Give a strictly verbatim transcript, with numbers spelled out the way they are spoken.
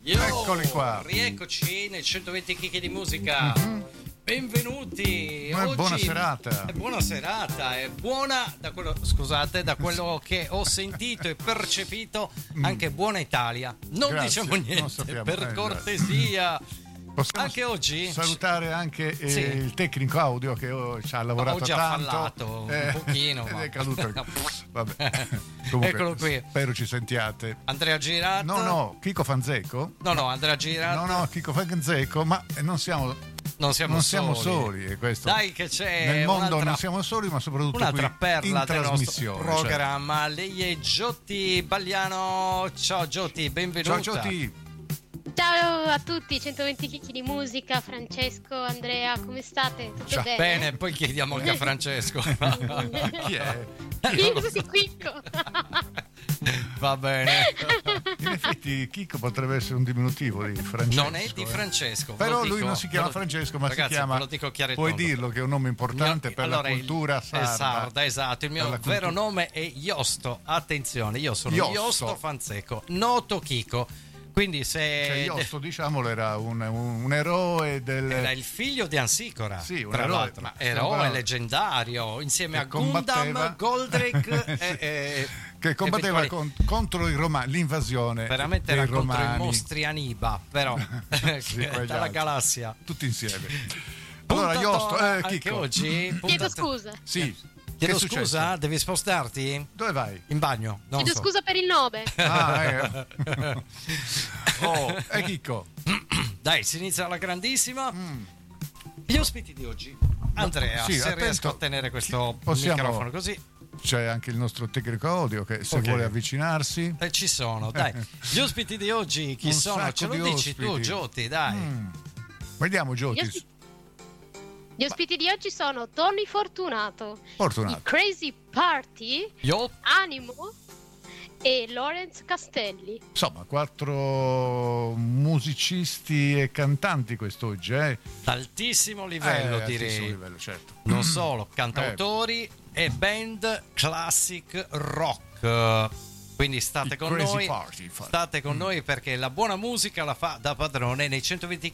Yo, Eccoli qua. Rieccoci nel centoventi chicchi di musica. Mm-hmm. Benvenuti. Ma Oggi buona serata. È buona serata, è buona da quello, scusate, da quello che ho sentito e percepito, anche buona Italia. Non Grazie, diciamo niente, non sappiamo, per eh, cortesia. Possiamo Anche oggi salutare anche eh, sì. il tecnico audio che oh, ci ha lavorato ho già tanto. fallato eh, un pochino, ma... è caduto. Vabbè. Comunque, eccolo qui. Spero ci sentiate. Andrea Girato. No, no, Chico Fanzeco. No, no, Andrea Girato. No, no, Chico Fanzeco, ma non siamo Non siamo non soli. siamo soli, e questo. Dai che c'è nel mondo un'altra... non siamo soli, ma soprattutto un'altra qui perla in del nostro trasmissione. programma. Cioè. Lei è Giotti Bagliano. Ciao Giotti, benvenuta. Ciao Giotti. Ciao a tutti, centoventi chicchi di musica, Francesco, Andrea, come state? Tutto Ciao. bene? Bene, poi chiediamo anche a Francesco. Chi è? Chicco, sì, Chicco. Va bene. In effetti Chicco potrebbe essere un diminutivo di Francesco. Non è di eh. Francesco. Però dico, lui non si chiama lo, Francesco, ma ragazzi, si chiama. Lo dico chiaro e puoi tondo. dirlo che è un nome importante Mio, per allora, la cultura il, sarda. È sarda, esatto. Il mio Per la vero cultura... nome è Iosto. Attenzione, io sono Iosto, Iosto Fanzeco, noto Chico. Quindi se cioè Iosto, diciamolo, era un, un, un eroe del... Era il figlio di Ansicora, sì, un tra eroe, l'altro, ma eroe sembrava... leggendario, insieme che a Gundam, combatteva... Goldrake e, e, che combatteva eventuali... con, contro i romani, l'invasione veramente dei era romani. contro i mostri Aniba, però sì, dalla altri. galassia. Tutti insieme. Allora Puntatona Iosto, eh, anche Chicco. oggi. Chiedo Puntata... scusa. Sì. Chiedo che è scusa, successo? devi spostarti? Dove vai? In bagno. Non Chiedo so. scusa per il nome. Ah, eh. Oh, e Chicco. Dai, si inizia alla grandissima. Mm. Gli ospiti di oggi. Andrea, sì, se attento. riesco a tenere questo Possiamo- microfono così. C'è anche il nostro tecnico audio che se Ok. vuole avvicinarsi. Eh, ci sono, dai. Gli ospiti di oggi chi Un sono? sacco Ce lo di dici tu, ospiti. Giotti, dai. Mm. Vediamo Gli, Giotti. ospi- Gli ospiti di oggi sono Tony Fortunato, Fortunato. i Crazy Party, Io? Animo e Lorenz Castelli. Insomma, quattro musicisti e cantanti quest'oggi, eh? D'altissimo livello, Eh, direi. altissimo livello, certo. Non solo, cantautori e band classic rock. Quindi state I con Crazy noi. Party, infatti. State con Mm. noi perché la buona musica la fa da padrone nei centoventi